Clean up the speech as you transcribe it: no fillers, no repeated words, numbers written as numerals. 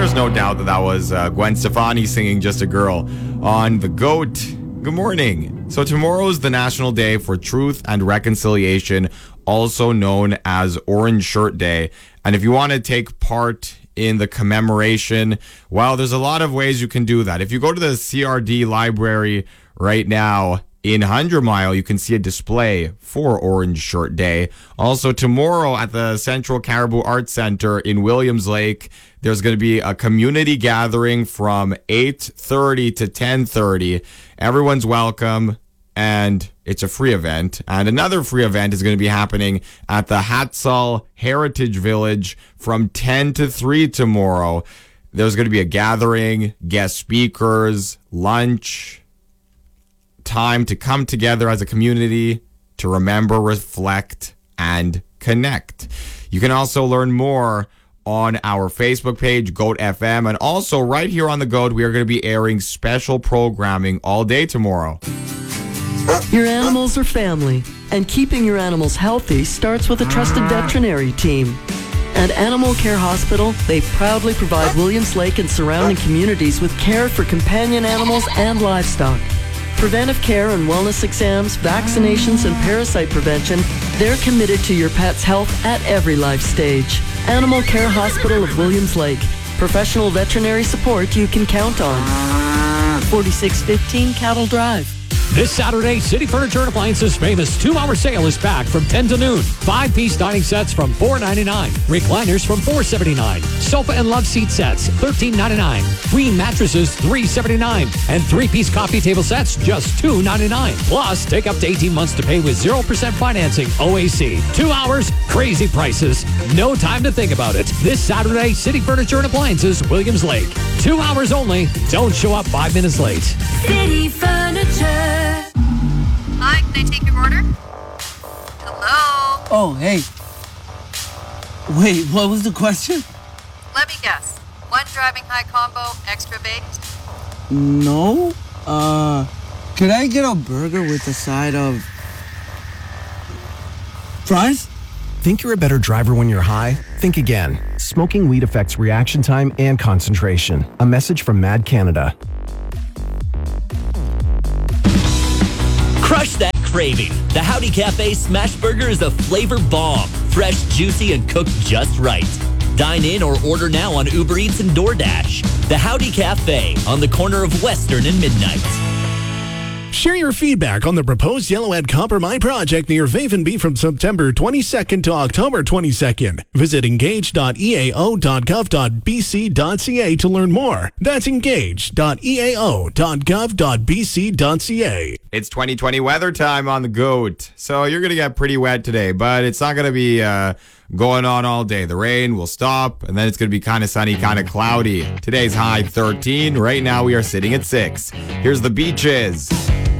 there's no doubt that was Gwen Stefani singing Just a Girl on The GOAT. Good morning. So tomorrow is the National Day for Truth and Reconciliation, also known as Orange Shirt Day. And if you want to take part in the commemoration, well, there's a lot of ways you can do that. If you go to the CRD library right now in 100 Mile, you can see a display for Orange Shirt Day. Also, tomorrow at the Central Caribou Arts Center in Williams Lake, there's going to be a community gathering from 8:30 to 10:30. Everyone's welcome, and it's a free event. And another free event is going to be happening at the Hatsal Heritage Village from 10 to 3 tomorrow. There's going to be a gathering, guest speakers, lunch, time to come together as a community to remember, reflect, and connect. You can also learn more on our Facebook page, GOAT FM, and also right here on the GOAT, we are going to be airing special programming all day tomorrow. Your animals are family, and keeping your animals healthy starts with a trusted veterinary team. At Animal Care Hospital, they proudly provide Williams Lake and surrounding communities with care for companion animals and livestock. Preventive care and wellness exams, vaccinations, and parasite prevention, they're committed to your pet's health at every life stage. Animal Care Hospital of Williams Lake. Professional veterinary support you can count on. 4615 Cattle Drive. This Saturday, City Furniture and Appliances' famous 2-hour sale is back from 10 to noon. 5-piece dining sets from $4.99. Recliners from $4.79. Sofa and love seat sets, $13.99. Queen mattresses, $3.79. And 3-piece coffee table sets, just $2.99. Plus, take up to 18 months to pay with 0% financing, OAC. 2 hours, crazy prices. No time to think about it. This Saturday, City Furniture and Appliances, Williams Lake. 2 hours only. Don't show up 5 minutes late. City Furniture. Hi, can I take your order? Hello? Oh, hey. Wait, what was the question? Let me guess. One driving high combo, extra baked? No. Could I get a burger with a side of fries? Think you're a better driver when you're high? Think again. Smoking weed affects reaction time and concentration. A message from Mad Canada. Crush that craving. The Howdy Cafe Smash Burger is a flavor bomb. Fresh, juicy, and cooked just right. Dine in or order now on Uber Eats and DoorDash. The Howdy Cafe on the corner of Western and Midnight. Share your feedback on the proposed Yellowhead Copper Mine project near Vavenby from September 22nd to October 22nd. Visit engage.eao.gov.bc.ca to learn more. That's engage.eao.gov.bc.ca. It's 2020 weather time on the GOAT. So you're going to get pretty wet today, but it's not going to be going on all day. The rain will stop, and then it's going to be kind of sunny, kind of cloudy. Today's high 13. Right now we are sitting at 6. Here's the beaches.